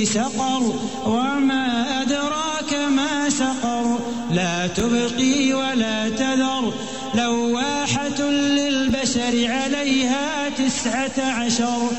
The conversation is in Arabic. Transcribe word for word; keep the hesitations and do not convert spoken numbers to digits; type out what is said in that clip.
سقر وما أدراك ما سقر لا تبقي ولا تذر لواحة للبشر عليها تسعة عشر